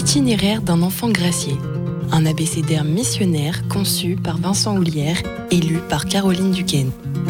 L'itinéraire d'un enfant gracié. Un abécédaire missionnaire conçu par Vincent Houlière et lu par Caroline Duquesne.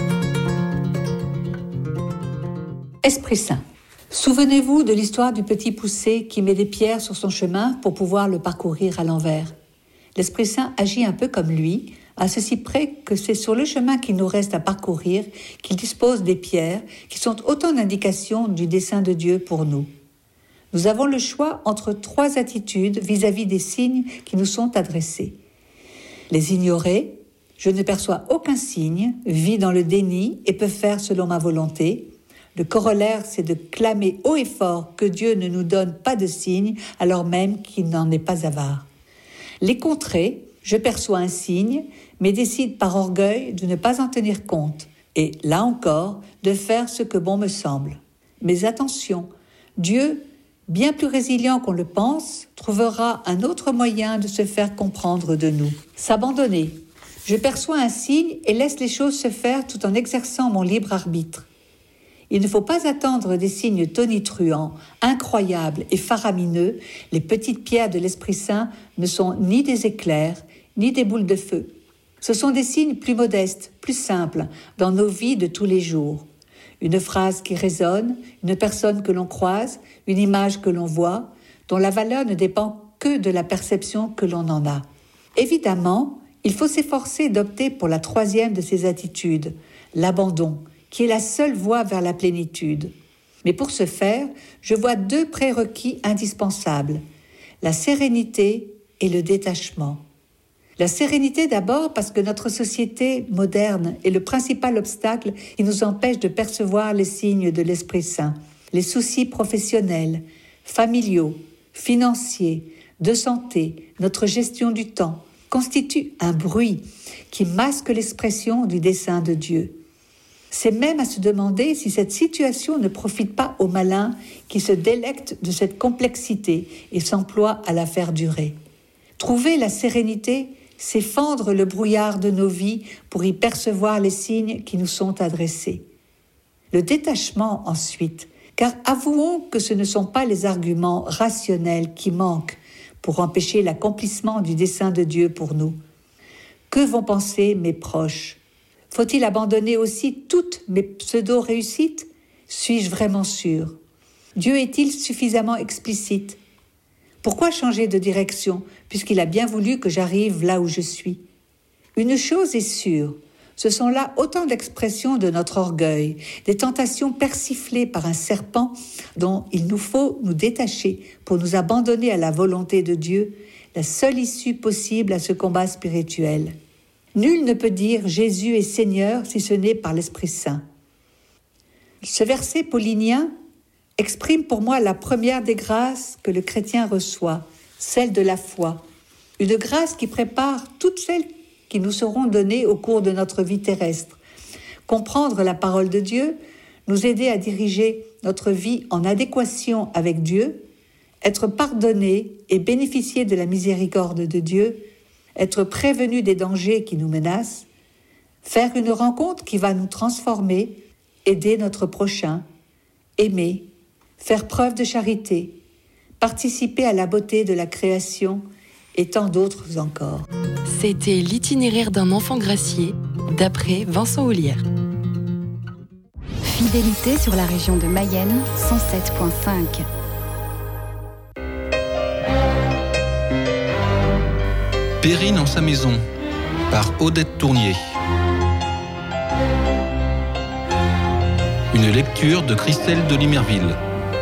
Esprit Saint. Souvenez-vous de l'histoire du petit poucet qui met des pierres sur son chemin pour pouvoir le parcourir à l'envers. L'Esprit Saint agit un peu comme lui, à ceci près que c'est sur le chemin qu'il nous reste à parcourir qu'il dispose des pierres qui sont autant d'indications du dessein de Dieu pour nous. Nous avons le choix entre 3 attitudes vis-à-vis des signes qui nous sont adressés. Les ignorer, je ne perçois aucun signe, vis dans le déni et peux faire selon ma volonté. Le corollaire, c'est de clamer haut et fort que Dieu ne nous donne pas de signes alors même qu'il n'en est pas avare. Les contrer, je perçois un signe, mais décide par orgueil de ne pas en tenir compte et, là encore, de faire ce que bon me semble. Mais attention, Dieu, bien plus résilient qu'on le pense, trouvera un autre moyen de se faire comprendre de nous. S'abandonner. Je perçois un signe et laisse les choses se faire tout en exerçant mon libre arbitre. Il ne faut pas attendre des signes tonitruants, incroyables et faramineux. Les petites pierres de l'Esprit Saint ne sont ni des éclairs, ni des boules de feu. Ce sont des signes plus modestes, plus simples, dans nos vies de tous les jours. Une phrase qui résonne, une personne que l'on croise, une image que l'on voit, dont la valeur ne dépend que de la perception que l'on en a. Évidemment, il faut s'efforcer d'opter pour la 3e de ces attitudes, l'abandon, qui est la seule voie vers la plénitude. Mais pour ce faire, je vois 2 prérequis indispensables, la sérénité et le détachement. La sérénité d'abord parce que notre société moderne est le principal obstacle qui nous empêche de percevoir les signes de l'Esprit Saint. Les soucis professionnels, familiaux, financiers, de santé, notre gestion du temps constituent un bruit qui masque l'expression du dessein de Dieu. C'est même à se demander si cette situation ne profite pas aux malins qui se délectent de cette complexité et s'emploient à la faire durer. Trouver la sérénité, c'est fendre le brouillard de nos vies pour y percevoir les signes qui nous sont adressés. Le détachement ensuite, car avouons que ce ne sont pas les arguments rationnels qui manquent pour empêcher l'accomplissement du dessein de Dieu pour nous. Que vont penser mes proches ? Faut-il abandonner aussi toutes mes pseudo-réussites ? Suis-je vraiment sûr ? Dieu est-il suffisamment explicite ? Pourquoi changer de direction, puisqu'il a bien voulu que j'arrive là où je suis ? Une chose est sûre, ce sont là autant d'expressions de notre orgueil, des tentations persiflées par un serpent dont il nous faut nous détacher pour nous abandonner à la volonté de Dieu, la seule issue possible à ce combat spirituel. Nul ne peut dire Jésus est Seigneur si ce n'est par l'Esprit Saint. Ce verset paulinien exprime pour moi la première des grâces que le chrétien reçoit, celle de la foi. Une grâce qui prépare toutes celles qui nous seront données au cours de notre vie terrestre. Comprendre la parole de Dieu, nous aider à diriger notre vie en adéquation avec Dieu, être pardonné et bénéficier de la miséricorde de Dieu, être prévenu des dangers qui nous menacent, faire une rencontre qui va nous transformer, aider notre prochain, aimer, faire preuve de charité, participer à la beauté de la création et tant d'autres encore. C'était l'itinéraire d'un enfant gracié, d'après Vincent Houlière. Fidélité sur la région de Mayenne, 107.5. Perrine en sa maison, par Odette Tournier. Une lecture de Christelle de Limerville.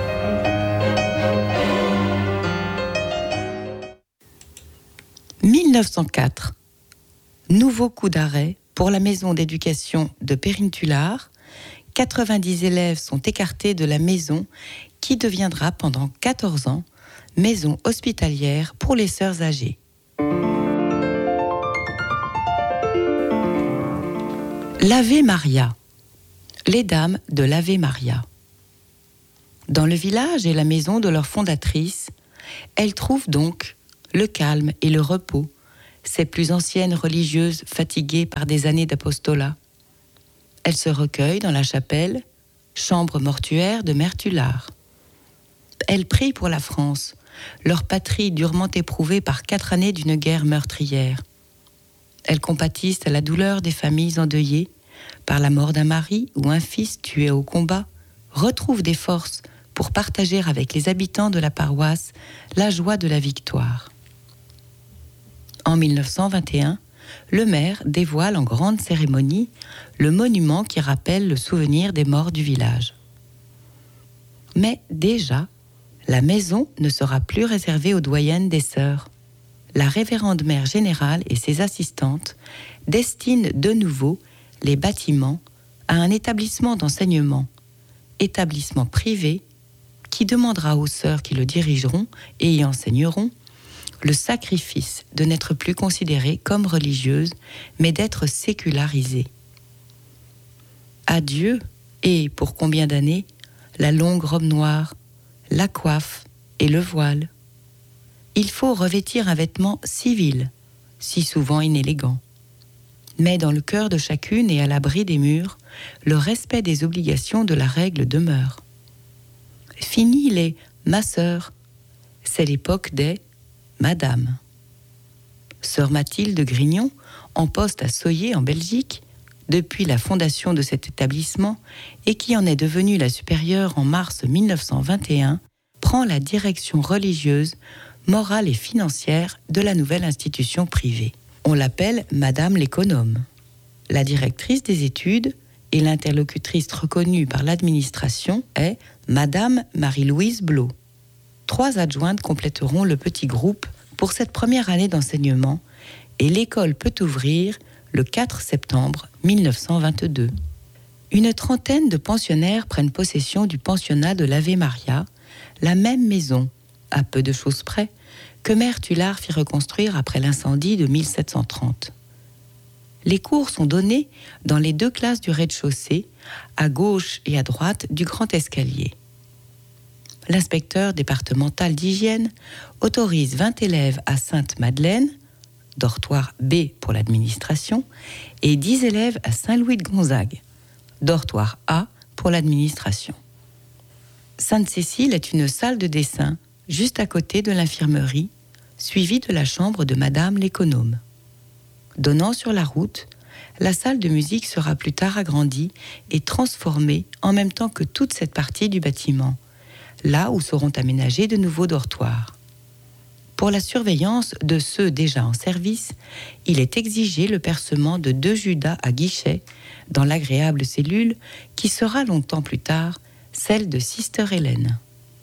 « 1904. Nouveau coup d'arrêt pour la maison d'éducation de Perrine-Tulard. 90 élèves sont écartés de la maison qui deviendra pendant 14 ans maison hospitalière pour les sœurs âgées. L'Ave Maria. Les dames de l'Ave Maria. Dans le village et la maison de leur fondatrice, elles trouvent donc le calme et le repos, ces plus anciennes religieuses fatiguées par des années d'apostolat. Elles se recueillent dans la chapelle, chambre mortuaire de Mère Tulard. Elles prient pour la France, leur patrie durement éprouvée par 4 années d'une guerre meurtrière. Elles compatissent à la douleur des familles endeuillées par la mort d'un mari ou un fils tué au combat, retrouvent des forces pour partager avec les habitants de la paroisse la joie de la victoire. En 1921, le maire dévoile en grande cérémonie le monument qui rappelle le souvenir des morts du village. Mais déjà, la maison ne sera plus réservée aux doyennes des sœurs. La révérende mère générale et ses assistantes destinent de nouveau les bâtiments à un établissement d'enseignement, établissement privé qui demandera aux sœurs qui le dirigeront et y enseigneront le sacrifice de n'être plus considérées comme religieuses, mais d'être sécularisées. Adieu, et pour combien d'années, la longue robe noire, la coiffe et le voile. Il faut revêtir un vêtement civil, si souvent inélégant. Mais dans le cœur de chacune et à l'abri des murs, le respect des obligations de la règle demeure. Fini les « ma sœur », c'est l'époque des « madame ». Sœur Mathilde Grignon, en poste à Soyer en Belgique, depuis la fondation de cet établissement et qui en est devenue la supérieure en mars 1921, prend la direction religieuse, morale et financière de la nouvelle institution privée. On l'appelle Madame l'économe. La directrice des études et l'interlocutrice reconnue par l'administration est Madame Marie-Louise Blot. 3 adjointes compléteront le petit groupe pour cette première année d'enseignement et l'école peut ouvrir le 4 septembre 1922. Une trentaine de pensionnaires prennent possession du pensionnat de l'Ave Maria, la même maison, à peu de choses près, que Mère Tullard fit reconstruire après l'incendie de 1730. Les cours sont donnés dans les 2 classes du rez-de-chaussée, à gauche et à droite du grand escalier. L'inspecteur départemental d'hygiène autorise 20 élèves à Sainte-Madeleine, dortoir B pour l'administration, et 10 élèves à Saint-Louis-de-Gonzague, dortoir A pour l'administration. Sainte-Cécile est une salle de dessin juste à côté de l'infirmerie, suivie de la chambre de Madame l'économe. Donnant sur la route, la salle de musique sera plus tard agrandie et transformée en même temps que toute cette partie du bâtiment, là où seront aménagés de nouveaux dortoirs. Pour la surveillance de ceux déjà en service, il est exigé le percement de 2 judas à guichet dans l'agréable cellule qui sera longtemps plus tard celle de Sister Hélène.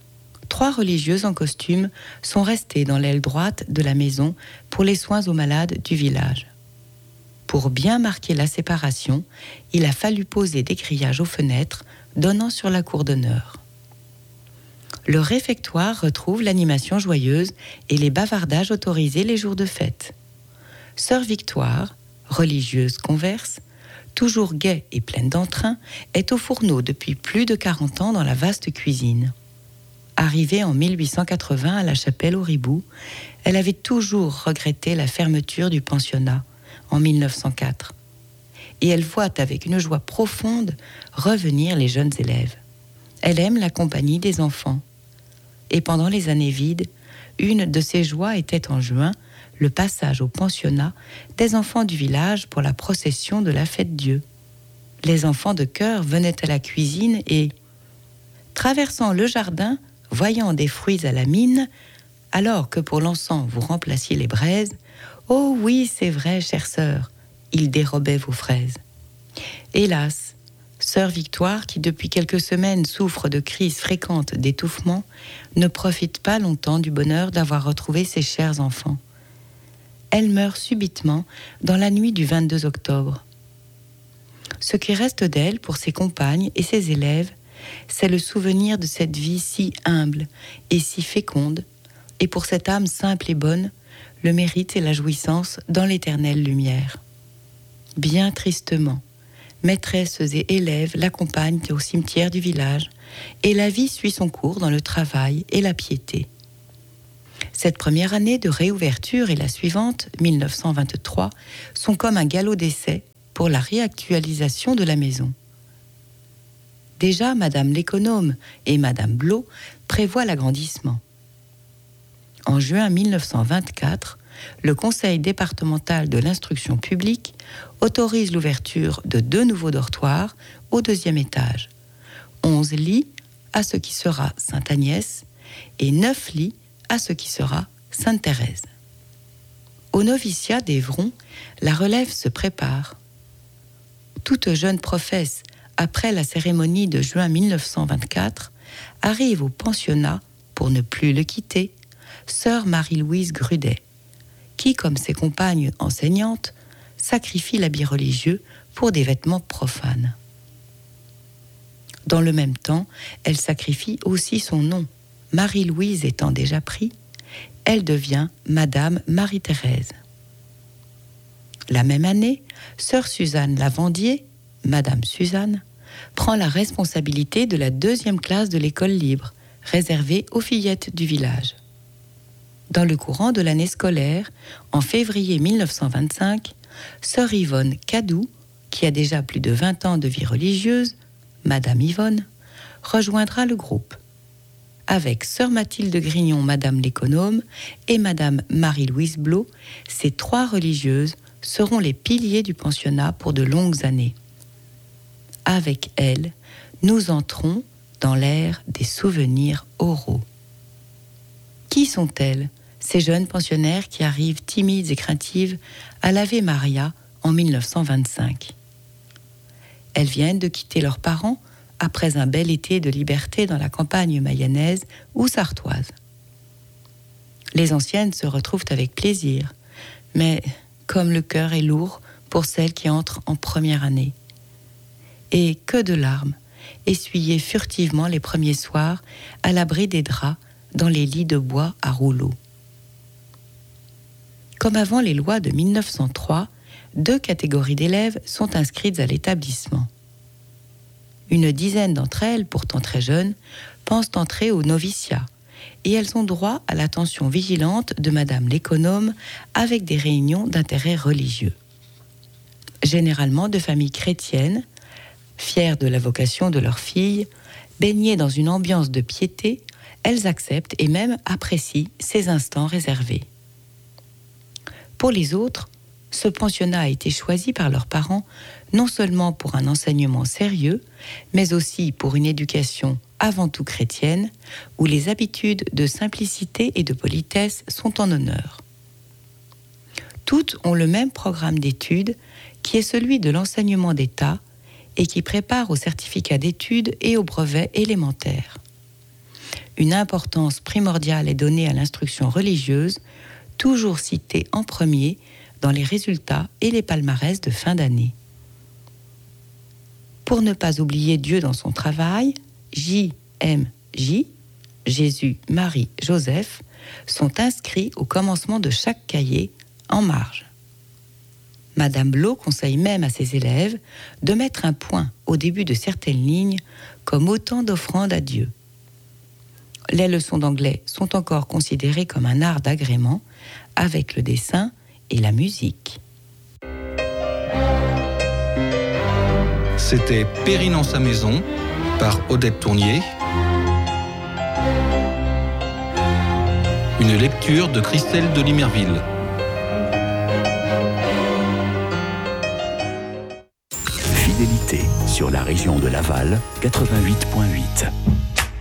3 religieuses en costume sont restées dans l'aile droite de la maison pour les soins aux malades du village. Pour bien marquer la séparation, il a fallu poser des grillages aux fenêtres donnant sur la cour d'honneur. Le réfectoire retrouve l'animation joyeuse et les bavardages autorisés les jours de fête. Sœur Victoire, religieuse converse, toujours gaie et pleine d'entrain, est au fourneau depuis plus de 40 ans dans la vaste cuisine. Arrivée en 1880 à la chapelle au Ribou, elle avait toujours regretté la fermeture du pensionnat en 1904. Et elle voit avec une joie profonde revenir les jeunes élèves. Elle aime la compagnie des enfants. Et pendant les années vides, une de ses joies était en juin le passage au pensionnat des enfants du village pour la procession de la Fête-Dieu. Les enfants de chœur venaient à la cuisine et, traversant le jardin, voyant des fruits à la mine, alors que pour l'encens vous remplaciez les braises, « Oh oui, c'est vrai, chère sœur, ils dérobaient vos fraises. » Hélas, sœur Victoire, qui depuis quelques semaines souffre de crises fréquentes d'étouffement, ne profite pas longtemps du bonheur d'avoir retrouvé ses chers enfants. Elle meurt subitement dans la nuit du 22 octobre. Ce qui reste d'elle pour ses compagnes et ses élèves, c'est le souvenir de cette vie si humble et si féconde, et pour cette âme simple et bonne, le mérite et la jouissance dans l'éternelle lumière. Bien tristement, maîtresses et élèves l'accompagnent au cimetière du village, et la vie suit son cours dans le travail et la piété. Cette première année de réouverture et la suivante, 1923, sont comme un galop d'essai pour la réactualisation de la maison. Déjà, Madame l'économe et Madame Blot prévoit l'agrandissement. En juin 1924, le Conseil départemental de l'instruction publique autorise l'ouverture de 2 nouveaux dortoirs au 2e étage, 11 lits à ce qui sera Sainte-Agnès et 9 lits à ce qui sera Sainte-Thérèse. Au noviciat d'Évron, la relève se prépare. Toute jeune professe, après la cérémonie de juin 1924, arrive au pensionnat, pour ne plus le quitter, sœur Marie-Louise Grudet, qui, comme ses compagnes enseignantes, sacrifie l'habit religieux pour des vêtements profanes. Dans le même temps, elle sacrifie aussi son nom. Marie-Louise étant déjà pris, elle devient Madame Marie-Thérèse. La même année, sœur Suzanne Lavandier, Madame Suzanne, prend la responsabilité de la 2e classe de l'école libre, réservée aux fillettes du village. Dans le courant de l'année scolaire, en février 1925, sœur Yvonne Cadou, qui a déjà plus de 20 ans de vie religieuse, Madame Yvonne, rejoindra le groupe. Avec sœur Mathilde Grignon, Madame l'économe, et Madame Marie-Louise Blot, ces 3 religieuses seront les piliers du pensionnat pour de longues années. Avec elles, nous entrons dans l'ère des souvenirs oraux. Qui sont-elles, ces jeunes pensionnaires qui arrivent timides et craintives à l'Ave Maria en 1925 ? Elles viennent de quitter leurs parents après un bel été de liberté dans la campagne mayonnaise ou sartoise. Les anciennes se retrouvent avec plaisir, mais comme le cœur est lourd pour celles qui entrent en première année. Et que de larmes, essuyées furtivement les premiers soirs à l'abri des draps dans les lits de bois à rouleaux. Comme avant les lois de 1903, 2 catégories d'élèves sont inscrites à l'établissement. Une dizaine d'entre elles, pourtant très jeunes, pensent entrer au noviciat, et elles ont droit à l'attention vigilante de Madame l'économe avec des réunions d'intérêt religieux. Généralement de familles chrétiennes, fières de la vocation de leur fille, baignées dans une ambiance de piété, elles acceptent et même apprécient ces instants réservés. Pour les autres, ce pensionnat a été choisi par leurs parents non seulement pour un enseignement sérieux, mais aussi pour une éducation avant tout chrétienne, où les habitudes de simplicité et de politesse sont en honneur. Toutes ont le même programme d'études, qui est celui de l'enseignement d'État et qui prépare au certificat d'études et au brevet élémentaire. Une importance primordiale est donnée à l'instruction religieuse, toujours citée en premier dans les résultats et les palmarès de fin d'année. Pour ne pas oublier Dieu dans son travail, J.M.J., Jésus, Marie, Joseph, sont inscrits au commencement de chaque cahier en marge. Madame Blot conseille même à ses élèves de mettre un point au début de certaines lignes comme autant d'offrandes à Dieu. Les leçons d'anglais sont encore considérées comme un art d'agrément avec le dessin et la musique. C'était Perrine en sa maison par Odette Tournier. Une lecture de Christelle de Limerville. Fidélité sur la région de Laval 88.8.